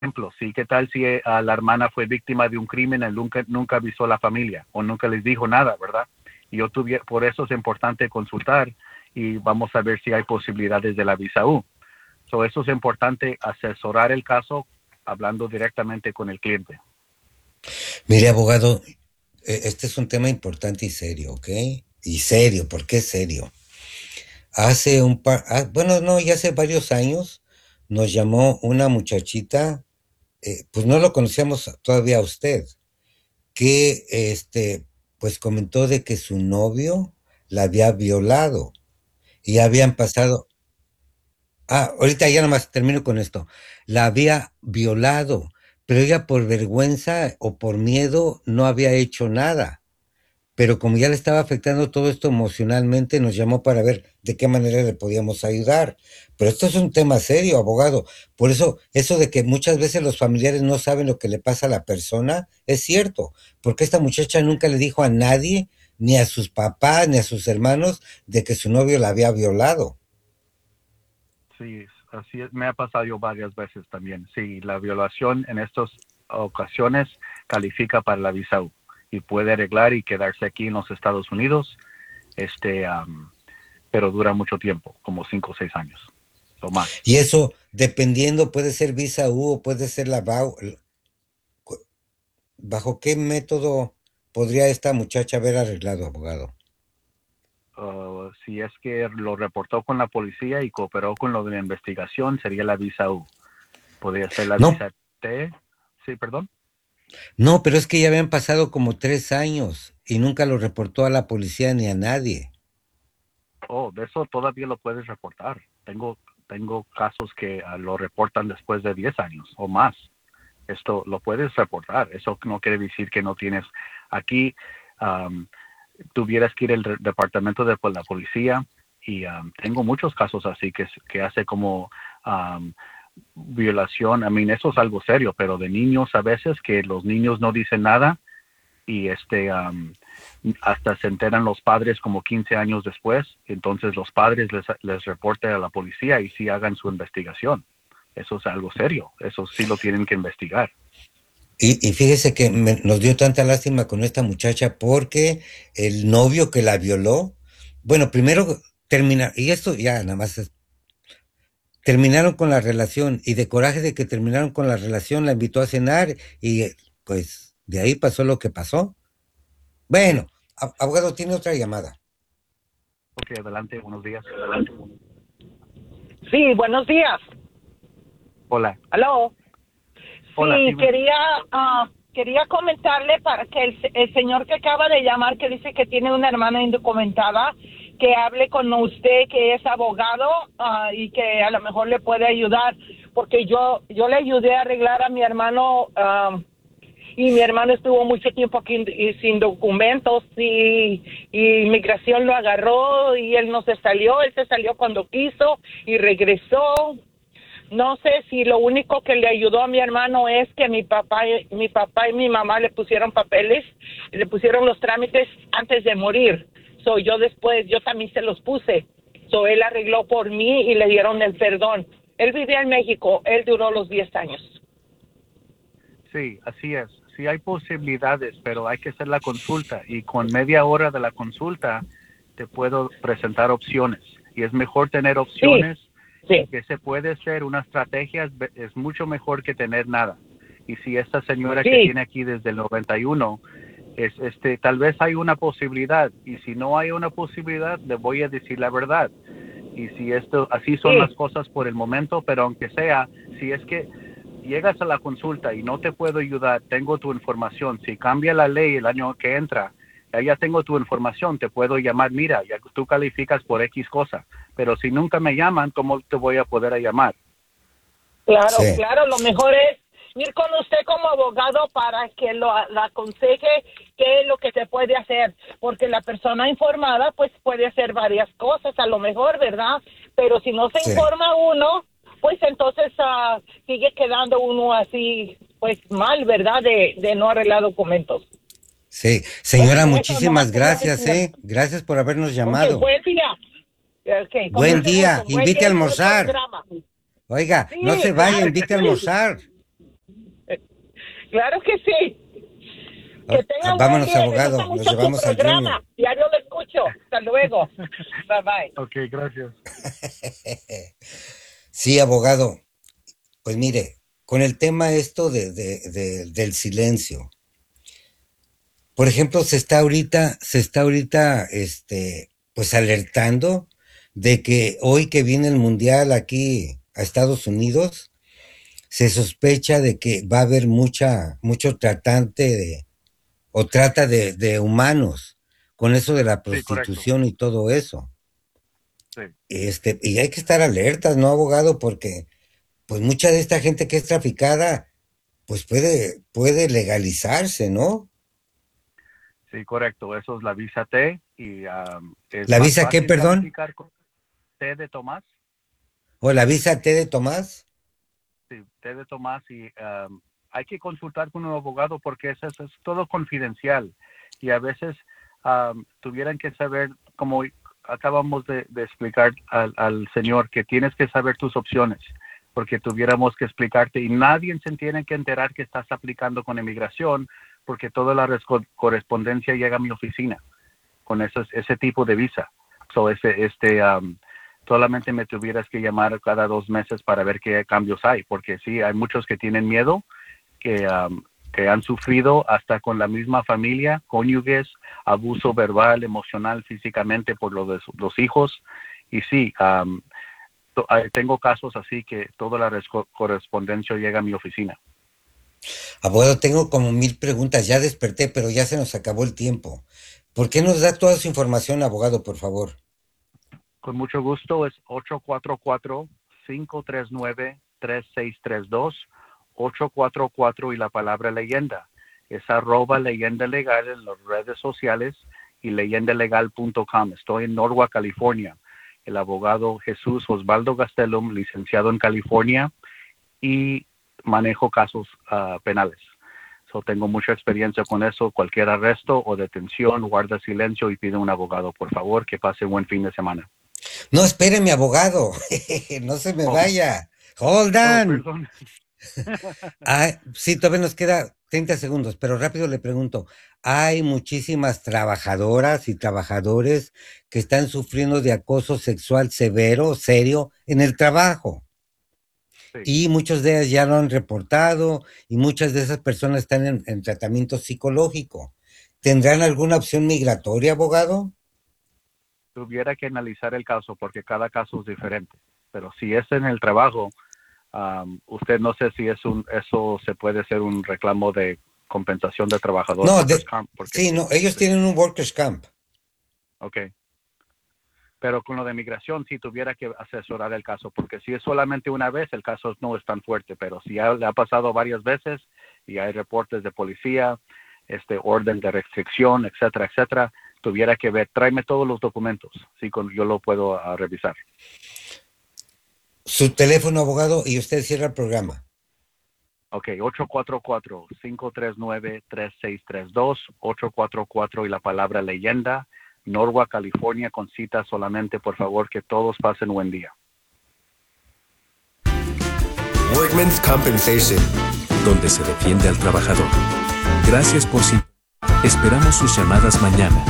ejemplo, sí, ¿qué tal si la hermana fue víctima de un crimen y nunca avisó a la familia o nunca les dijo nada, ¿verdad? Por eso es importante consultar y vamos a ver si hay posibilidades de la visa U. Eso es importante, asesorar el caso hablando directamente con el cliente. Mire, abogado, este es un tema importante y serio, ¿ok? Y serio, ¿por qué serio? Bueno, no, ya hace varios años nos llamó una muchachita, pues no lo conocíamos todavía a usted, que pues comentó de que su novio la había violado y habían pasado. Ahorita ya nomás termino con esto. La había violado, pero ella por vergüenza o por miedo no había hecho nada. Pero como ya le estaba afectando todo esto emocionalmente, nos llamó para ver de qué manera le podíamos ayudar. Pero esto es un tema serio, abogado. Por eso de que muchas veces los familiares no saben lo que le pasa a la persona, es cierto, porque esta muchacha nunca le dijo a nadie, ni a sus papás, ni a sus hermanos, de que su novio la había violado. Sí, así es, me ha pasado yo varias veces también. Sí, la violación en estas ocasiones califica para la visa U y puede arreglar y quedarse aquí en los Estados Unidos, este, um, pero dura mucho tiempo, como 5 o 6 años o más. Y eso, dependiendo, puede ser visa U o puede ser la BAU. ¿Bajo qué método podría esta muchacha haber arreglado, abogado? Si es que lo reportó con la policía y cooperó con lo de la investigación, sería la visa U. Podría ser la No, visa T. Sí, perdón. no, pero es que ya habían pasado como 3 años y nunca lo reportó a la policía ni a nadie. Oh, de eso todavía lo puedes reportar. Tengo casos que lo reportan después de 10 años o más. Esto lo puedes reportar. Eso no quiere decir que no tienes. Aquí um, tuvieras que ir al departamento de la policía y tengo muchos casos así que hace como um, violación. Eso es algo serio, pero de niños a veces que los niños no dicen nada y hasta se enteran los padres como 15 años después, entonces los padres les reporten a la policía y sí hagan su investigación. Eso es algo serio, eso sí lo tienen que investigar. Y fíjese que nos dio tanta lástima con esta muchacha porque el novio que la violó, bueno, primero y esto ya nada más terminaron con la relación y de coraje de que terminaron con la relación la invitó a cenar y pues de ahí pasó lo que pasó. Sí, Bueno, abogado tiene otra llamada. ok, adelante, buenos días. Sí, buenos días. Hola, Aló. hola, sí, Sí, quería comentarle para que el señor que acaba de llamar, que dice que tiene una hermana indocumentada, que hable con usted, que es abogado, y que a lo mejor le puede ayudar, porque yo le ayudé a arreglar a mi hermano, y mi hermano estuvo mucho tiempo aquí y sin documentos y inmigración lo agarró y él se salió cuando quiso y regresó. No sé si lo único que le ayudó a mi hermano es que mi papá y mi mamá le pusieron papeles, le pusieron los trámites antes de morir. Yo también se los puse. Él arregló por mí y le dieron el perdón. Él vivía en México, él duró los 10 años. sí, así es. Sí hay posibilidades, pero hay que hacer la consulta y con media hora de la consulta te puedo presentar opciones. Y es mejor tener Sí, opciones sí, que se puede ser una estrategia, es mucho mejor que tener nada. Y si esta señora que sí, tiene aquí desde el 91 tal vez hay una posibilidad y si no hay una posibilidad le voy a decir la verdad. Y si esto así son las sí, cosas por el momento, pero aunque sea, si es que llegas a la consulta y no te puedo ayudar, tengo tu información. Si cambia la ley el año que entra, ya tengo tu información, te puedo llamar, mira, ya tú calificas por X cosa, pero si nunca me llaman, ¿cómo te voy a poder llamar? claro, Sí. claro, lo mejor es ir con usted como abogado para que la aconseje qué es lo que se puede hacer, porque la persona informada pues puede hacer varias cosas a lo mejor, ¿verdad? Pero si no se Sí, informa uno, pues entonces sigue quedando uno así pues mal, ¿verdad? De no arreglar documentos. sí. Bueno, Señora, eso nomás muchísimas quería gracias, decir. ¿eh? Gracias por habernos Ok, llamado. buen día. Ok, con Buen mucho día, gusto. Buen invite a día y buen almorzar. programa. Oiga, no Sí, se vaya, claro que invite a sí. almorzar. Claro que sí. Que tengan Vámonos, buen día. abogado, Me gusta nos mucho llevamos tu al programa. Junior. Diario lo escucho. Hasta luego. Bye bye. Ok, gracias. Sí, abogado. Pues mire, con el tema esto del silencio. Por ejemplo, se está ahorita, pues alertando de que hoy que viene el mundial aquí a Estados Unidos, se sospecha de que va a haber mucho o trata de humanos con eso de la Sí, correcto. prostitución y todo eso. Sí, Y hay que estar alertas, ¿no, abogado? Porque pues mucha de esta gente que es traficada, pues puede legalizarse, ¿no? sí, correcto. Eso es la visa T y es ¿La más visa qué, fácil perdón? calificar con T de Tomás. ¿O la visa T de Tomás? Sí, T de Tomás y hay que consultar con un abogado porque eso es todo confidencial y a veces tuvieran que saber, como acabamos de explicar al señor, que tienes que saber tus opciones porque tuviéramos que explicarte y nadie se tiene que enterar que estás aplicando con inmigración porque toda la correspondencia llega a mi oficina con ese tipo de visa. So, solamente me tuvieras que llamar cada 2 meses para ver qué cambios hay, porque sí, hay muchos que tienen miedo, que han sufrido hasta con la misma familia, cónyuges, abuso verbal, emocional, físicamente por los hijos. Y sí, tengo casos así que toda la correspondencia llega a mi oficina. Abogado, tengo como 1000 preguntas, ya desperté, pero ya se nos acabó el tiempo. ¿Por qué nos da toda su información, abogado, por favor? Con mucho gusto, es 844-539-3632, 844 y la palabra leyenda. Es @leyenda legal en las redes sociales y leyendalegal.com. Estoy en Norwalk, California. El abogado Jesús Osvaldo Gastelum, licenciado en California y manejo casos penales. Tengo mucha experiencia con eso. Cualquier arresto o detención, guarda silencio y pide un abogado, por favor. Que pase un buen fin de semana. No, espere, mi abogado. No se me vaya. Hold on. Perdón. Sí, todavía nos queda 30 segundos, pero rápido le pregunto. Hay muchísimas trabajadoras y trabajadores que están sufriendo de acoso sexual severo, serio, en el trabajo. Sí. Y muchos de ellas ya lo han reportado y muchas de esas personas están en tratamiento psicológico. ¿Tendrán alguna opción migratoria, abogado? Tuviera que analizar el caso porque cada caso es diferente. Pero si es en el trabajo, usted no sé si eso se puede ser un reclamo de compensación de trabajador. No, sí, no, ellos tienen un workers' camp. Ok. Pero con lo de migración sí tuviera que asesorar el caso, porque si es solamente una vez, el caso no es tan fuerte, pero si ya le ha pasado varias veces y hay reportes de policía, orden de restricción, etcétera, etcétera, tuviera que ver, tráeme todos los documentos, sí, yo lo puedo revisar. Su teléfono, abogado, y usted cierra el programa. Ok, 844-539-3632, 844 y la palabra leyenda, Norwalk, California, con cita solamente, por favor, que todos pasen buen día. Workmen's Compensation, donde se defiende al trabajador. Gracias por Esperamos sus llamadas mañana.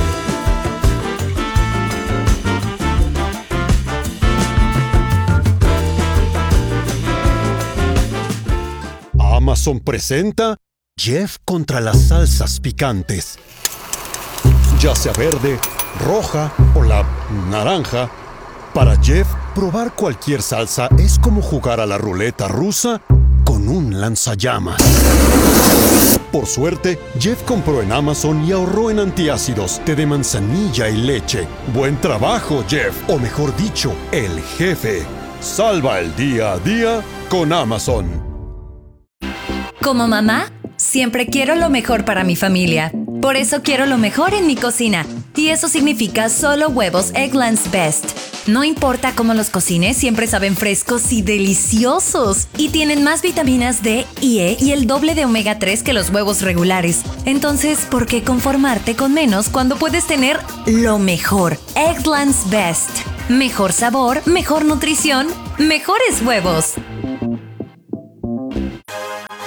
Amazon presenta Jeff contra las salsas picantes. Ya sea verde, roja o la naranja, para Jeff, probar cualquier salsa es como jugar a la ruleta rusa con un lanzallamas. Por suerte, Jeff compró en Amazon y ahorró en antiácidos, té de manzanilla y leche. Buen trabajo, Jeff, o mejor dicho, el jefe. Salva el día a día con Amazon. Como mamá, siempre quiero lo mejor para mi familia. Por eso quiero lo mejor en mi cocina. Y eso significa solo huevos Eggland's Best. No importa cómo los cocines, siempre saben frescos y deliciosos. Y tienen más vitaminas D y E y el doble de omega 3 que los huevos regulares. Entonces, ¿por qué conformarte con menos cuando puedes tener lo mejor? Eggland's Best. Mejor sabor, mejor nutrición, mejores huevos.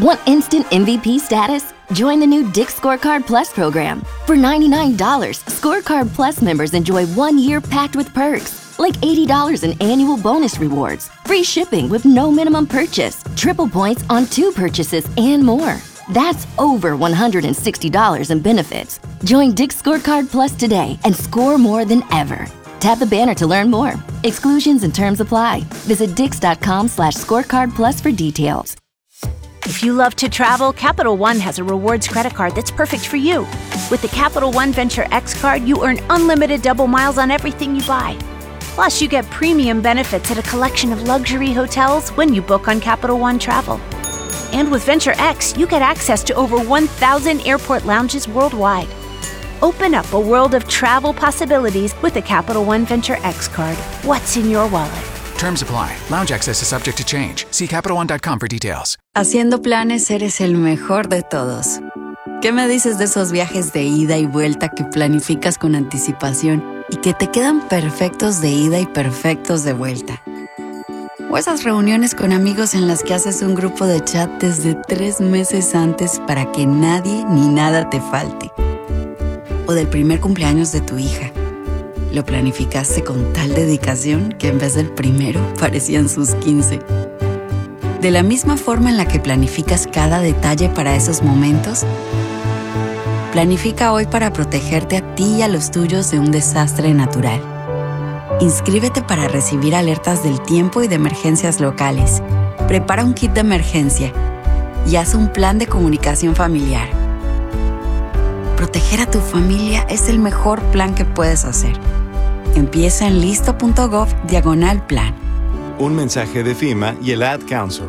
Want instant MVP status? Join the new Dick's Scorecard Plus program. For $99, Scorecard Plus members enjoy 1 year packed with perks, like $80 in annual bonus rewards, free shipping with no minimum purchase, triple points on 2 purchases, and more. That's over $160 in benefits. Join Dick's Scorecard Plus today and score more than ever. Tap the banner to learn more. Exclusions and terms apply. Visit dix.com/scorecardplus for details. If you love to travel, Capital One has a rewards credit card that's perfect for you. With the Capital One Venture X card, you earn unlimited double miles on everything you buy. Plus, you get premium benefits at a collection of luxury hotels when you book on Capital One Travel. And with Venture X, you get access to over 1,000 airport lounges worldwide. Open up a world of travel possibilities with the Capital One Venture X card. What's in your wallet? Terms apply. Lounge access is subject to change. See CapitalOne.com for details. Haciendo planes eres el mejor de todos. ¿Qué me dices de esos viajes de ida y vuelta que planificas con anticipación y que te quedan perfectos de ida y perfectos de vuelta? O esas reuniones con amigos en las que haces un grupo de chat desde 3 meses antes para que nadie ni nada te falte. O del primer cumpleaños de tu hija. Lo planificaste con tal dedicación que en vez del primero parecían sus 15. De la misma forma en la que planificas cada detalle para esos momentos, planifica hoy para protegerte a ti y a los tuyos de un desastre natural. Inscríbete para recibir alertas del tiempo y de emergencias locales. Prepara un kit de emergencia y haz un plan de comunicación familiar. Proteger a tu familia es el mejor plan que puedes hacer. Empieza en listo.gov/plan. Un mensaje de FEMA y el Ad Council.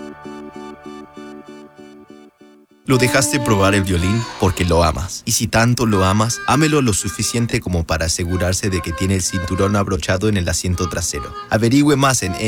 Lo dejaste probar el violín porque lo amas. Y si tanto lo amas, ámelo lo suficiente como para asegurarse de que tiene el cinturón abrochado en el asiento trasero. Averigüe más en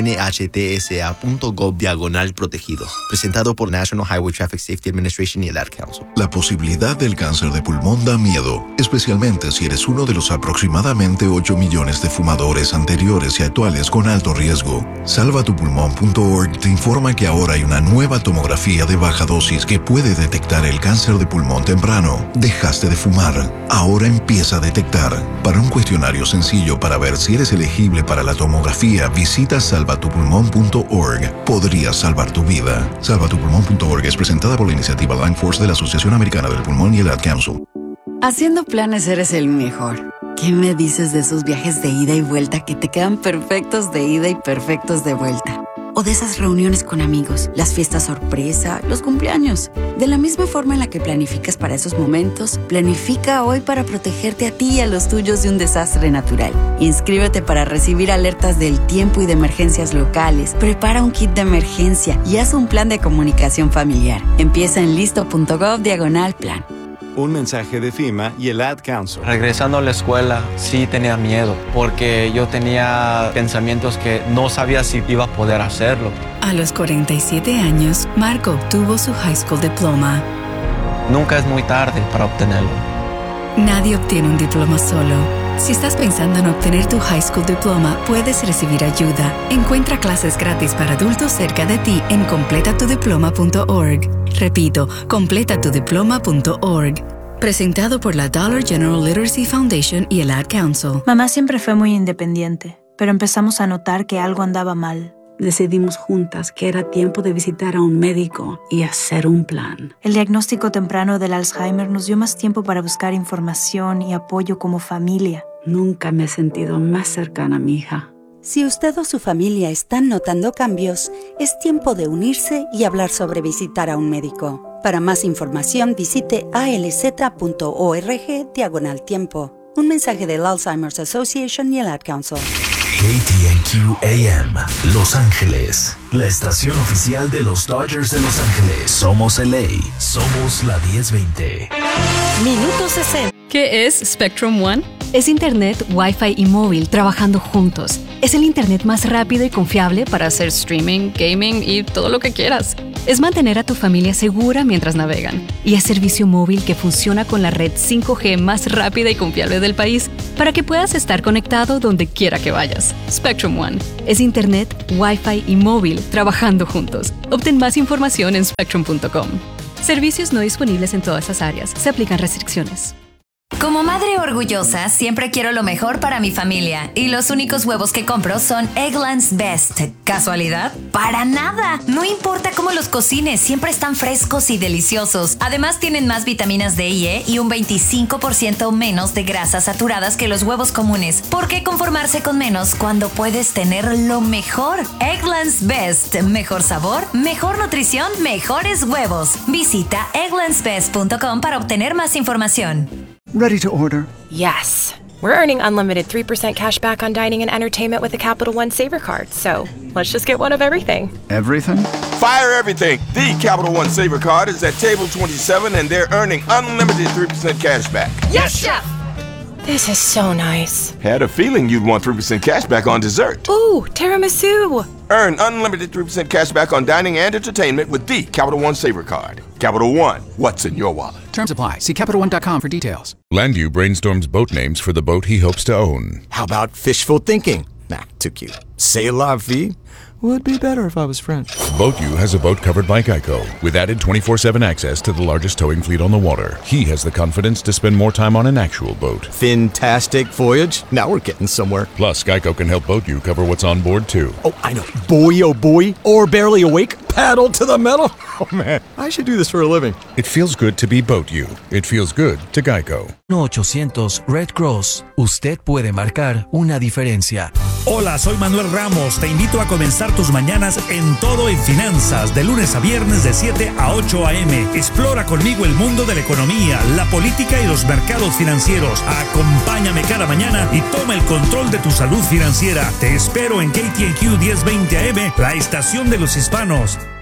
nhtsa.gov/protegidos. Presentado por National Highway Traffic Safety Administration y el Ad Council. La posibilidad del cáncer de pulmón da miedo, especialmente si eres uno de los aproximadamente 8 millones de fumadores anteriores y actuales con alto riesgo. Salvatupulmón.org te informa que ahora hay una nueva tomografía de baja dosis que puede detectar el cáncer de pulmón temprano. Dejaste de fumar. Ahora empieza a detectar. Para un cuestionario sencillo para ver si eres elegible para la tomografía, visita salvatupulmón.org. Podrías salvar tu vida. Salvatupulmón.org es presentada por la iniciativa Lung Force de la Asociación Americana del Pulmón y el Ad Council. Haciendo planes eres el mejor. ¿Qué me dices de esos viajes de ida y vuelta que te quedan perfectos de ida y perfectos de vuelta? O de esas reuniones con amigos, las fiestas sorpresa, los cumpleaños. De la misma forma en la que planificas para esos momentos, planifica hoy para protegerte a ti y a los tuyos de un desastre natural. Inscríbete para recibir alertas del tiempo y de emergencias locales. Prepara un kit de emergencia y haz un plan de comunicación familiar. Empieza en listo.gov/plan. Un mensaje de FEMA y el Ad Council. Regresando a la escuela, sí tenía miedo, porque yo tenía pensamientos que no sabía si iba a poder hacerlo. A los 47 años, Marco obtuvo su high school diploma. Nunca es muy tarde para obtenerlo. Nadie obtiene un diploma solo. Si estás pensando en obtener tu high school diploma, puedes recibir ayuda. Encuentra clases gratis para adultos cerca de ti en completatudiploma.org. Repito, completatudiploma.org. Presentado por la Dollar General Literacy Foundation y el Ad Council. Mamá siempre fue muy independiente, pero empezamos a notar que algo andaba mal. Decidimos juntas que era tiempo de visitar a un médico y hacer un plan. El diagnóstico temprano del Alzheimer nos dio más tiempo para buscar información y apoyo como familia. Nunca me he sentido más cercana a mi hija. Si usted o su familia están notando cambios, es tiempo de unirse y hablar sobre visitar a un médico. Para más información, visite alz.org/tiempo. Un mensaje del Alzheimer's Association y el Ad Council. KTNQ AM, Los Ángeles, la estación oficial de los Dodgers de Los Ángeles. Somos LA, somos la 1020. Minuto 60. ¿Qué es Spectrum One? Es internet, Wi-Fi y móvil trabajando juntos. Es el internet más rápido y confiable para hacer streaming, gaming y todo lo que quieras. es mantener a tu familia segura mientras navegan. Y es servicio móvil que funciona con la red 5G más rápida y confiable del país para que puedas estar conectado donde quiera que vayas. Spectrum One es internet, Wi-Fi y móvil trabajando juntos. Obtén más información en spectrum.com. Servicios no disponibles en todas las áreas. Se aplican restricciones. Como madre orgullosa, siempre quiero lo mejor para mi familia. Y los únicos huevos que compro son Eggland's Best. ¿Casualidad? ¡Para nada! No importa cómo los cocines, siempre están frescos y deliciosos. Además, tienen más vitaminas D y E y un 25% menos de grasas saturadas que los huevos comunes. ¿Por qué conformarse con menos cuando puedes tener lo mejor? Eggland's Best. Mejor sabor, mejor nutrición, mejores huevos. Visita egglandsbest.com para obtener más información. Ready to order? Yes. We're earning unlimited 3% cash back on dining and entertainment with the Capital One Saver Card, so let's just get one of everything. Everything? Fire everything! The Capital One Saver Card is at table 27 and they're earning unlimited 3% cash back. Yes, Chef! This is so nice. Had a feeling you'd want 3% cash back on dessert. Ooh, tiramisu! Earn unlimited 3% cash back on dining and entertainment with the Capital One Saver Card. Capital One, what's in your wallet? Terms apply. See CapitalOne.com for details. Landu brainstorms boat names for the boat he hopes to own. How about fishful thinking? Nah, too cute. C'est la vie? Would be better if I was French. BoatU has a boat covered by Geico, with added 24/7 access to the largest towing fleet on the water. He has the confidence to spend more time on an actual boat. Fantastic voyage. Now we're getting somewhere. Plus, Geico can help BoatU cover what's on board, too. Oh, I know. Boy, oh boy. Or barely awake. Paddle to the metal. Oh, man. I should do this for a living. It feels good to be BoatU. It feels good to Geico. 1-800 Red Cross. Usted puede marcar una diferencia. Hola, soy Manuel Ramos. Te invito a comenzar tus mañanas en Todo en Finanzas, de lunes a viernes de 7 a 8 a.m. Explora conmigo el mundo de la economía, la política y los mercados financieros. Acompáñame cada mañana y toma el control de tu salud financiera. Te espero en KTNQ 1020 AM, la estación de los hispanos.